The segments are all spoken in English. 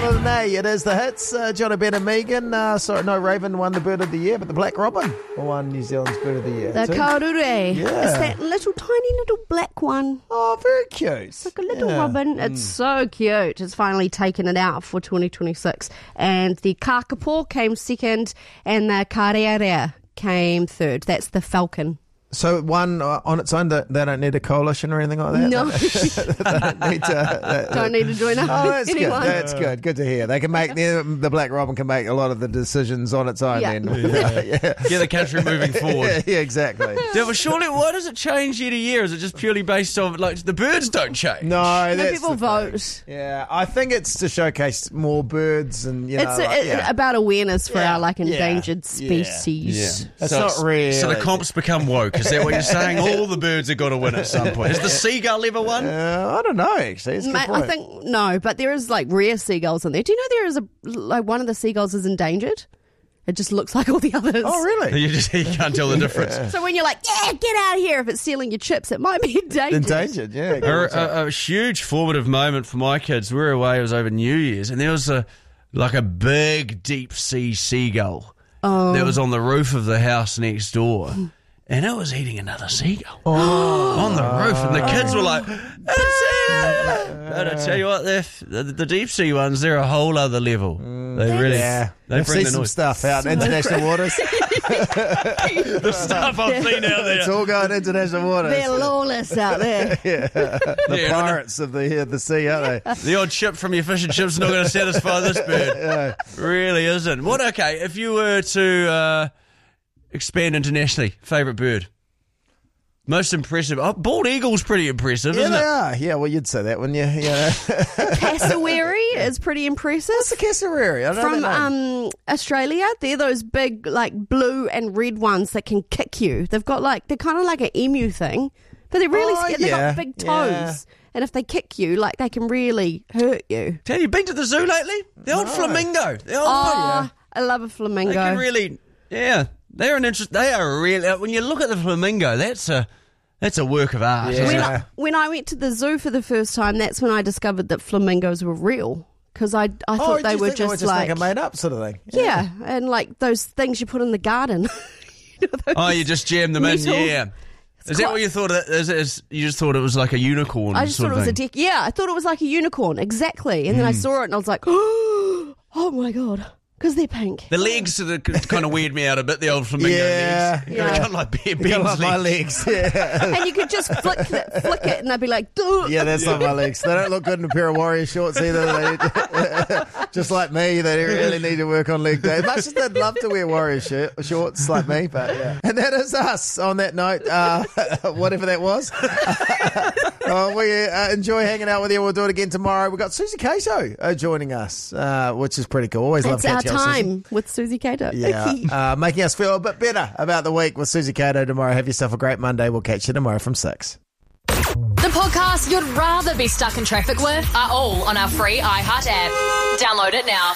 with an A. It is the hits. Johnny Ben and Megan. Raven won the Bird of the Year, but the Black Robin won New Zealand's Bird of the Year. The karure. Yeah. It's that tiny little black one. Oh, very cute. It's like a little robin. It's so cute. It's finally taken it out for 2026. And the kakapo came second, and the karearea came third. That's the falcon. So one on its own, they don't need a coalition or anything like that? No. Don't need to join up. Oh, that's anyone. good. That's good. Good to hear. They can make the Black Robin can make a lot of the decisions on its own. Yeah. Then. Get the country moving forward. Yeah, exactly. Yeah, but surely, why does it change year to year? Is it just purely based on, like, the birds don't change? No, that's people the vote. thing. Yeah, I think it's to showcase more birds and, It's about awareness for our endangered species. Yeah. It's So not really. So the comps become woke. Is that what you're saying? All the birds have got to win at some point. Has the seagull ever won? I don't know, actually. It's a good point. I think no, but there is rare seagulls in there. Do you know there is one of the seagulls is endangered? It just looks like all the others. Oh, really? You can't tell the difference. So when you're like, get out of here, if it's stealing your chips, it might be endangered. Endangered, yeah. A huge formative moment for my kids. We were away, it was over New Year's, and there was a big deep sea seagull that was on the roof of the house next door. And it was eating another seagull on the roof. And the kids were like, but I tell you what, the deep sea ones, they're a whole other level. They really, they bring the some noise. stuff out in international waters. The stuff I've seen out there. It's all going international waters. They're lawless out there. The pirates of the sea, aren't they? The odd chip from your fish and chips is not going to satisfy this bird. Really isn't. Okay, if you were to expand internationally, favourite bird? Most impressive. Oh, bald eagle's pretty impressive, isn't it? Yeah, they are. Yeah, well, you'd say that, wouldn't you? Cassowary is pretty impressive. What's a cassowary? I don't know that name. From Australia, they're those big, blue and red ones that can kick you. They've got they're kind of like an emu thing, but they're really scared. They've got big toes. Yeah. And if they kick you, they can really hurt you. Have you been to the zoo lately? The old flamingo. I love a flamingo. They can really, they're an interest. They are really. When you look at the flamingo, that's a work of art. Yeah. Isn't it? When I went to the zoo for the first time, that's when I discovered that flamingos were real. Because I thought they were just like a made up sort of thing. Yeah, and those things you put in the garden. You just jam them in, yeah. Is that what you thought? You just thought it was like a unicorn? I just thought it was a deck. Yeah, I thought it was like a unicorn, exactly. And then I saw it and I was like, oh my God. Because they're pink. The legs kind of weird me out a bit, the old flamingo legs. They're kind of like Ben's legs. My legs, yeah. And you could just flick it and I'd be like, duh. Yeah, that's not my legs. They don't look good in a pair of Warrior shorts either. Just like me, they really need to work on leg day. As much as they'd love to wear Warrior shorts like me, but yeah. And that is us on that note, whatever that was. We enjoy hanging out with you. We'll do it again tomorrow. We've got Susie Cato joining us, which is pretty cool. Always love catching up. Time with Susie Cato. Yeah, making us feel a bit better about the week with Susie Cato tomorrow. Have yourself a great Monday. We'll catch you tomorrow from 6. The podcasts you'd rather be stuck in traffic with are all on our free iHeart app. Download it now.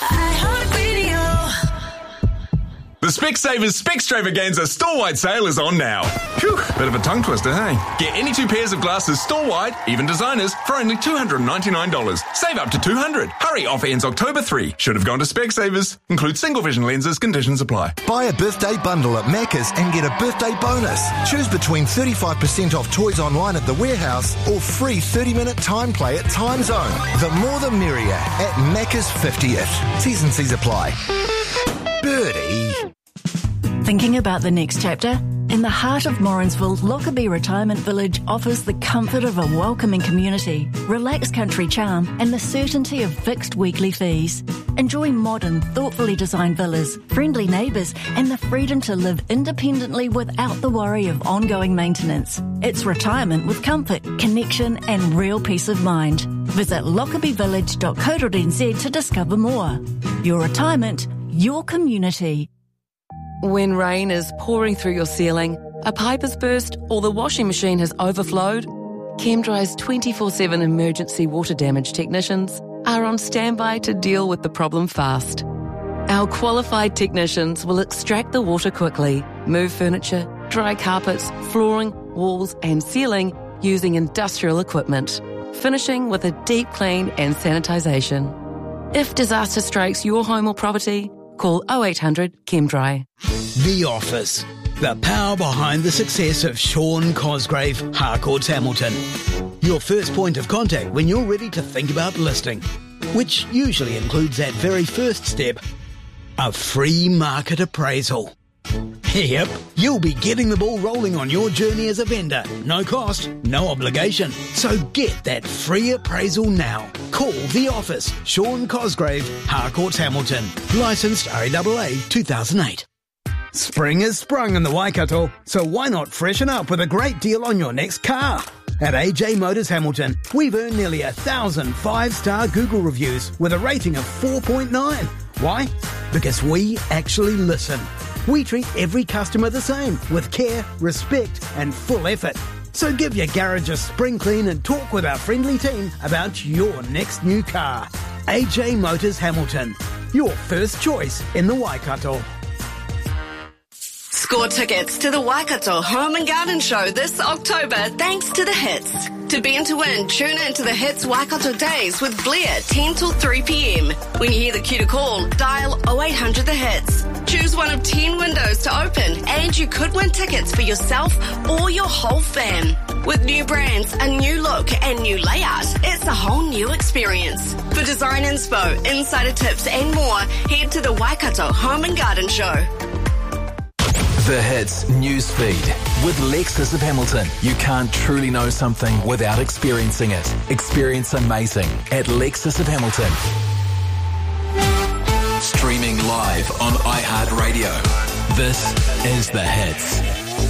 The Specsavers Specstravaganza store-wide sale is on now. Phew, bit of a tongue twister, hey? Get any 2 pairs of glasses store-wide, even designers, for only $299. Save up to $200. Hurry, offer ends October 3. Should have gone to Specsavers. Include single vision lenses, conditions apply. Buy a birthday bundle at Macca's and get a birthday bonus. Choose between 35% off toys online at the warehouse or free 30-minute time play at Time Zone. The more the merrier at Macca's 50th. T's and C's apply. Birdie. Thinking about the next chapter? In the heart of Morrinsville, Lockerbie Retirement Village offers the comfort of a welcoming community, relaxed country charm, and the certainty of fixed weekly fees. Enjoy modern, thoughtfully designed villas, friendly neighbours, and the freedom to live independently without the worry of ongoing maintenance. It's retirement with comfort, connection, and real peace of mind. Visit lockerbievillage.co.nz to discover more. Your retirement, your community. When rain is pouring through your ceiling, a pipe has burst, or the washing machine has overflowed, ChemDry's 24/7 emergency water damage technicians are on standby to deal with the problem fast. Our qualified technicians will extract the water quickly, move furniture, dry carpets, flooring, walls and ceiling using industrial equipment, finishing with a deep clean and sanitisation. If disaster strikes your home or property, call 0800 ChemDry. The Office. The power behind the success of Sean Cosgrave, Harcourts Hamilton. Your first point of contact when you're ready to think about listing, which usually includes that very first step, a free market appraisal. Yep, you'll be getting the ball rolling on your journey as a vendor. No cost, no obligation. So get that free appraisal now. Call The Office, Sean Cosgrave, Harcourts Hamilton. Licensed RAAA 2008. Spring has sprung in the Waikato, so why not freshen up with a great deal on your next car? At AJ Motors Hamilton, we've earned nearly 1,000 5-star Google reviews with a rating of 4.9. Why? Because we actually listen. We treat every customer the same, with care, respect and full effort. So give your garage a spring clean and talk with our friendly team about your next new car. AJ Motors Hamilton, your first choice in the Waikato. Score tickets to the Waikato Home and Garden Show this October thanks to The Hits. To be in to win, tune in to The Hits Waikato Days with Blair 10 till 3 p.m. When you hear the cue to call, dial 0800 The Hits. Choose one of 10 windows to open and you could win tickets for yourself or your whole fam. With new brands, a new look and new layout, it's a whole new experience. For design inspo, insider tips and more, head to the Waikato Home and Garden Show. The Hits Newsfeed with Lexus of Hamilton. You can't truly know something without experiencing it. Experience amazing at Lexus of Hamilton. Streaming live on iHeartRadio. This is The Hits.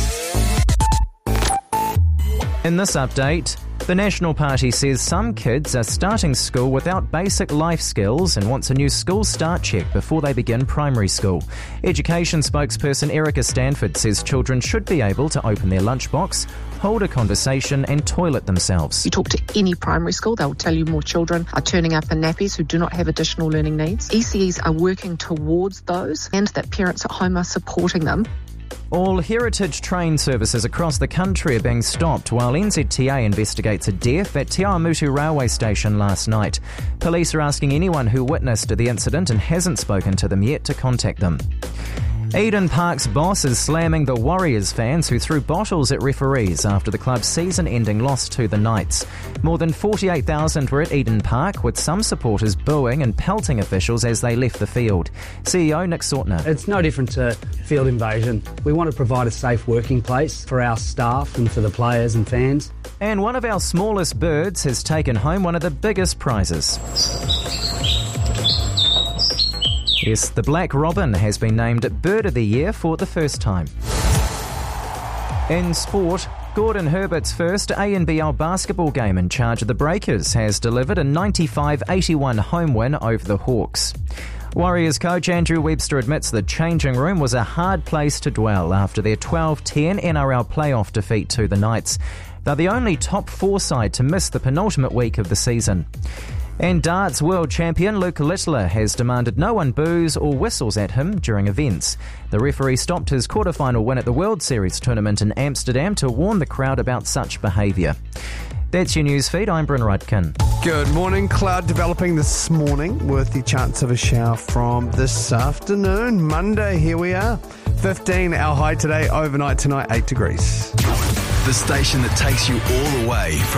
In this update, the National Party says some kids are starting school without basic life skills and wants a new school start check before they begin primary school. Education spokesperson Erica Stanford says children should be able to open their lunchbox, hold a conversation and toilet themselves. You talk to any primary school, they'll tell you more children are turning up in nappies who do not have additional learning needs. ECEs are working towards those and that parents at home are supporting them. All heritage train services across the country are being stopped while NZTA investigates a death at Te Awamutu railway station last night. Police are asking anyone who witnessed the incident and hasn't spoken to them yet to contact them. Eden Park's boss is slamming the Warriors fans who threw bottles at referees after the club's season-ending loss to the Knights. More than 48,000 were at Eden Park, with some supporters booing and pelting officials as they left the field. CEO Nick Sortner. It's no different to field invasion. We want to provide a safe working place for our staff and for the players and fans. And one of our smallest birds has taken home one of the biggest prizes. Yes, the black robin has been named Bird of the Year for the first time. In sport, Gordon Herbert's first ANBL basketball game in charge of the Breakers has delivered a 95-81 home win over the Hawks. Warriors coach Andrew Webster admits the changing room was a hard place to dwell after their 12-10 NRL playoff defeat to the Knights. They're the only top 4 side to miss the penultimate week of the season. And darts world champion Luke Littler has demanded no one boos or whistles at him during events. The referee stopped his quarter-final win at the World Series tournament in Amsterdam to warn the crowd about such behaviour. That's your news feed. I'm Bryn Rudkin. Good morning. Cloud developing this morning with the chance of a shower from this afternoon. Monday, here we are. 15 our high today, overnight tonight 8 degrees. The station that takes you all the way from